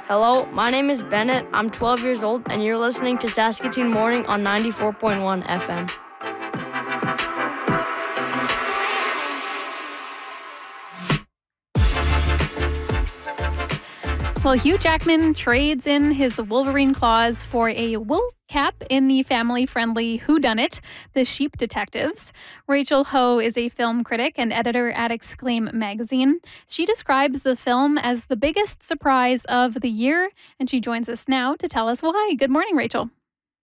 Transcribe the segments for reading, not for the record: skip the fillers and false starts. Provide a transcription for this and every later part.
Hello, my name is Bennett. I'm 12 years old, and you're listening to Saskatoon Morning on 94.1 FM. Well, Hugh Jackman trades in his Wolverine claws for a wool cap in the family-friendly Whodunit, The Sheep Detectives. Rachel Ho is a film critic and editor at Exclaim magazine. She describes the film as the biggest surprise of the year, and she joins us now to tell us why. Good morning, Rachel.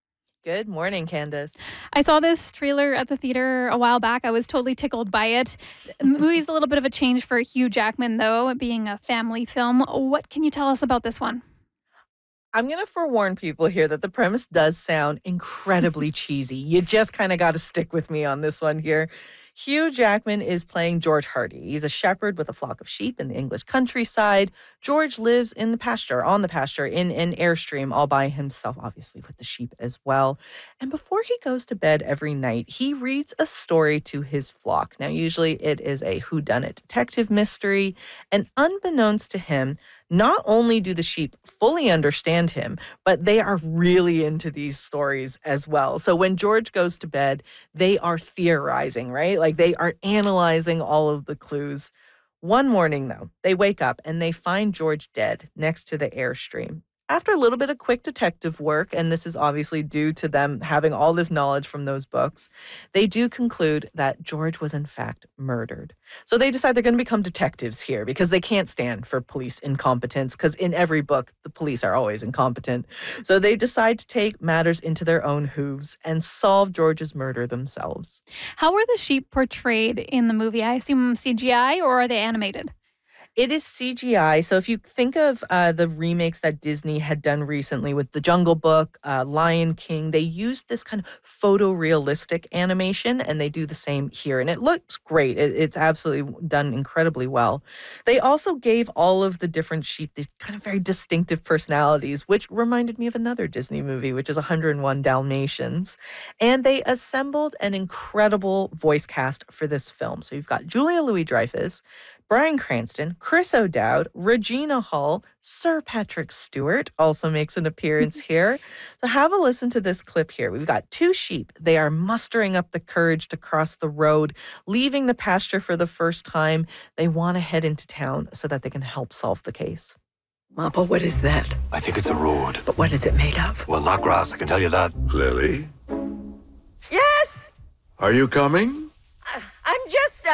Good morning, Candace. I saw this trailer at the theater a while back. I was totally tickled by it. The movie's a little bit of a change for Hugh Jackman, though, being a family film. What can you tell us about this one? I'm going to forewarn people here that the premise does sound incredibly cheesy. You just kind of got to stick with me on this one here. Hugh Jackman is playing George Hardy. He's a shepherd with a flock of sheep in the English countryside. George lives on the pasture, in an Airstream, all by himself, obviously with the sheep as well. And before he goes to bed every night, he reads a story to his flock. Now, usually it is a whodunit detective mystery, and unbeknownst to him, not only do the sheep fully understand him, but they are really into these stories as well. So when George goes to bed, they are theorizing, right? Like they are analyzing all of the clues. One morning, though, they wake up and they find George dead next to the Airstream. After a little bit of quick detective work, and this is obviously due to them having all this knowledge from those books, they do conclude that George was in fact murdered. So they decide they're going to become detectives here because they can't stand for police incompetence, because in every book, the police are always incompetent. So they decide to take matters into their own hooves and solve George's murder themselves. How were the sheep portrayed in the movie? I assume CGI, or are they animated? It is CGI. So if you think of the remakes that Disney had done recently with The Jungle Book, Lion King, they used this kind of photorealistic animation, and they do the same here. And it looks great. It's absolutely done incredibly well. They also gave all of the different sheep these kind of very distinctive personalities, which reminded me of another Disney movie, which is 101 Dalmatians. And they assembled an incredible voice cast for this film. So you've got Julia Louis-Dreyfus, Bryan Cranston, Chris O'Dowd, Regina Hall, Sir Patrick Stewart also makes an appearance here. So have a listen to this clip here. We've got two sheep. They are mustering up the courage to cross the road, leaving the pasture for the first time. They want to head into town so that they can help solve the case. Papa, what is that? I think it's a road. But what is it made of? Well, not grass, I can tell you that. Lily? Yes! Are you coming? I'm just,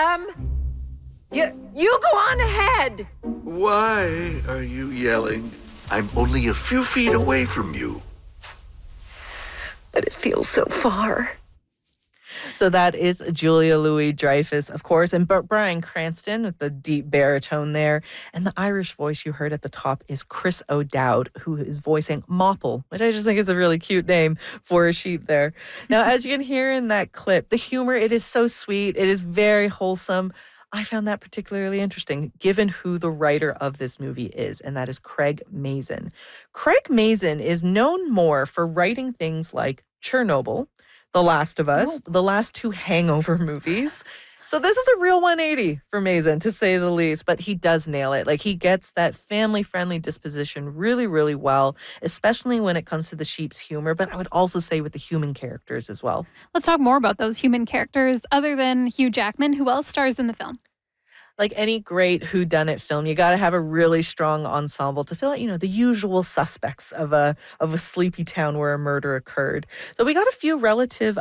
You go on ahead. Why are you yelling? I'm only a few feet away from you. But it feels so far. So that is Julia Louis-Dreyfus, of course, and Bryan Cranston with the deep baritone there. And the Irish voice you heard at the top is Chris O'Dowd, who is voicing Mopple, which I just think is a really cute name for a sheep there. Now, as you can hear in that clip, the humor, it is so sweet. It is very wholesome. I found that particularly interesting, given who the writer of this movie is, and that is Craig Mazin. Craig Mazin is known more for writing things like Chernobyl, The Last of Us, the last two Hangover movies. So this is a real 180 for Mazin, to say the least, but he does nail it. Like, he gets that family-friendly disposition really, really well, especially when it comes to the sheep's humor, but I would also say with the human characters as well. Let's talk more about those human characters. Other than Hugh Jackman, who else stars in the film? Like any great whodunit film, you got to have a really strong ensemble to fill out, the usual suspects of a sleepy town where a murder occurred. So we got a few relative